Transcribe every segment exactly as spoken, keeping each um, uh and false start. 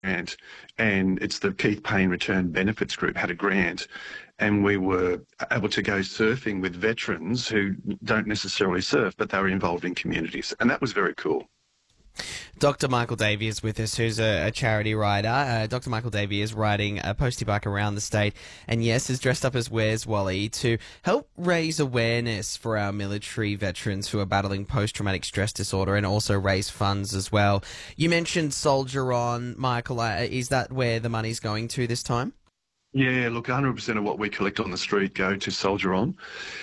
grant, and it's the Keith Payne Return Benefits Group had a grant, and we were able to go surfing with veterans who don't necessarily surf, but they were involved in communities, and that was very cool. Doctor Michael Davey is with us, who's a, a charity rider. Uh, Doctor Michael Davey is riding a postie bike around the state, and yes, is dressed up as Where's Wally to help raise awareness for our military veterans who are battling post-traumatic stress disorder, and also raise funds as well. You mentioned Soldier On, Michael. Uh, is that where the money's going to this time? Yeah, look, one hundred percent of what we collect on the street go to Soldier On,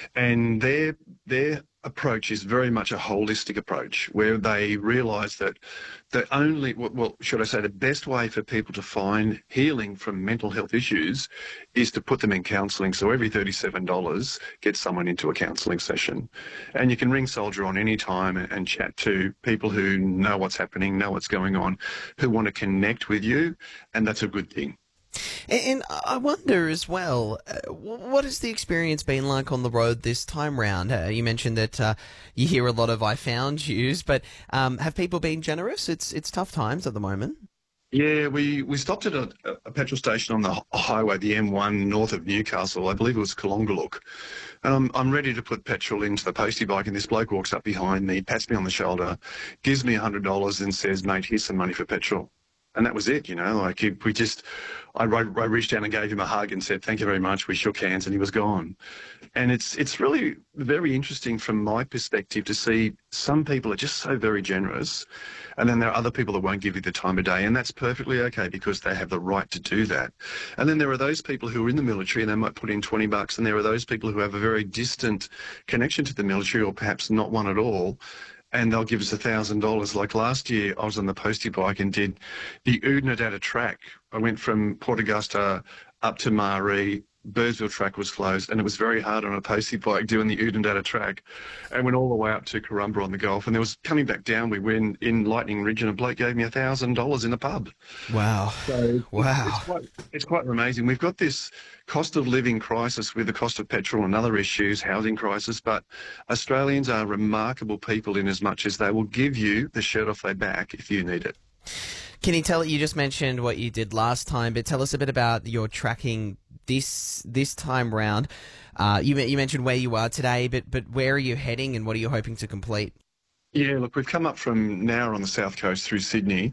and their their approach is very much a holistic approach where they realise that the only, well, should I say, the best way for people to find healing from mental health issues is to put them in counselling. So every thirty-seven dollars gets someone into a counselling session, and you can ring Soldier On any time and, and chat to people who know what's happening, know what's going on, who want to connect with you, and that's a good thing. And I wonder as well, uh, what has the experience been like on the road this time round? Uh, you mentioned that uh, you hear a lot of "I found yous," but um, have people been generous? It's it's tough times at the moment. Yeah, we, we stopped at a, a petrol station on the highway, the M one, north of Newcastle. I believe it was Kalongalook. And I'm, I'm ready to put petrol into the postie bike, and this bloke walks up behind me, pats me on the shoulder, gives me one hundred dollars and says, "Mate, here's some money for petrol." And that was it, you know, like he, we just, I, I reached down and gave him a hug and said, "Thank you very much." We shook hands and he was gone. And it's it's really very interesting from my perspective to see some people are just so very generous, and then there are other people that won't give you the time of day, and that's perfectly okay because they have the right to do that. And then there are those people who are in the military and they might put in twenty bucks, and there are those people who have a very distant connection to the military or perhaps not one at all, and they'll give us a thousand dollars. Like last year, I was on the postie bike and did the Oodnadatta track. I went from Port Augusta up to Maree. Burrsville track was closed, and it was very hard on a postie bike doing the Oodnadatta track, and went all the way up to Corumba on the Gulf. And there was coming back down, we went in Lightning Ridge, and a bloke gave me a thousand dollars in a pub. Wow! So wow! It's quite, it's quite amazing. We've got this cost of living crisis with the cost of petrol and other issues, housing crisis, but Australians are remarkable people in as much as they will give you the shirt off their back if you need it. Can you tell, you just mentioned what you did last time, but tell us a bit about your tracking this this time round. Uh, you, you mentioned where you are today, but, but where are you heading and what are you hoping to complete? Yeah, look, we've come up from Nowra on the south coast through Sydney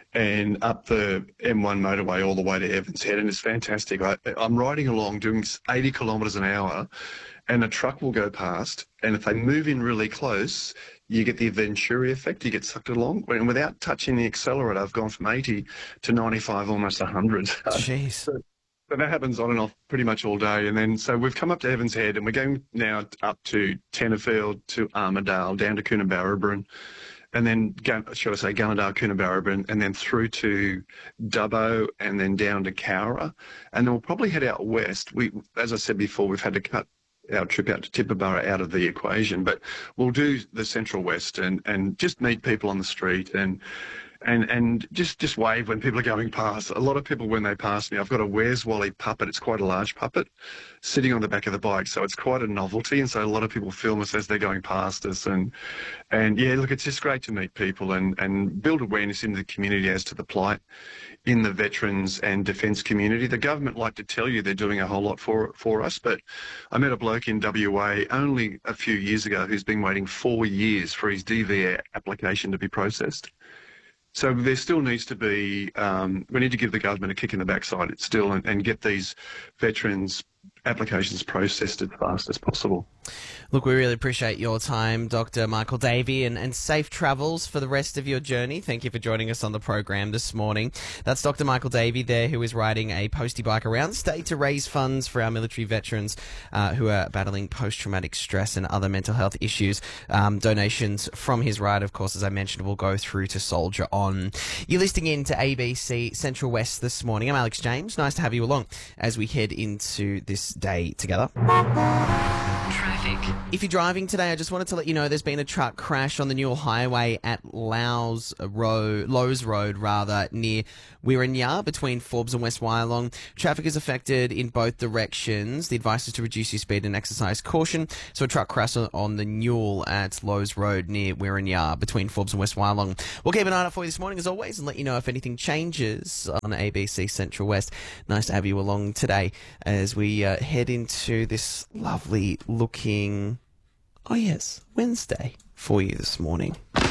and up the M one motorway all the way to Evans Head, and it's fantastic. I, I'm riding along doing eighty kilometres an hour, and a truck will go past, and if they move in really close, you get the Venturi effect, you get sucked along. And without touching the accelerator, I've gone from eighty to ninety-five, almost one hundred. Jeez. So, so that happens on and off pretty much all day. And then, so we've come up to Evans Head, and we're going now up to Tenterfield, to Armidale, down to Coonabarabran, and then, should I say, Gunnedah, Coonabarabran, and then through to Dubbo, and then down to Cowra. And then we'll probably head out west. We, as I said before, we've had to cut our trip out to Tibooburra out of the equation, but we'll do the Central West and, and just meet people on the street and and and just, just wave when people are going past. A lot of people, when they pass me, I've got a Where's Wally puppet. It's quite a large puppet sitting on the back of the bike, so it's quite a novelty, and so a lot of people film us as they're going past us. And and yeah, look, it's just great to meet people and, and build awareness in the community as to the plight in the veterans and defence community. The government like to tell you they're doing a whole lot for for us, but I met a bloke in W A only a few years ago who's been waiting four years for his D V A application to be processed. So there still needs to be, um, we need to give the government a kick in the backside it's still and, and get these veterans' applications processed as fast as possible. Look, we really appreciate your time, Doctor Michael Davey, and, and safe travels for the rest of your journey. Thank you for joining us on the program this morning. That's Doctor Michael Davey there, who is riding a postie bike around the state to raise funds for our military veterans uh, who are battling post-traumatic stress and other mental health issues. Um, donations from his ride, of course, as I mentioned, will go through to Soldier On. You're listening in to A B C Central West this morning. I'm Alex James. Nice to have you along as we head into this day together. Traffic. If you're driving today, I just wanted to let you know there's been a truck crash on the Newell Highway at Lowes Road, Lowes Road rather, near Wirranya between Forbes and West Wyalong. Traffic is affected in both directions. The advice is to reduce your speed and exercise caution. So a truck crash on, on the Newell at Lowes Road near Wirranya between Forbes and West Wyalong. We'll keep an eye out for you this morning as always and let you know if anything changes on A B C Central West. Nice to have you along today as we uh, head into this lovely looking, oh yes, Wednesday for you this morning.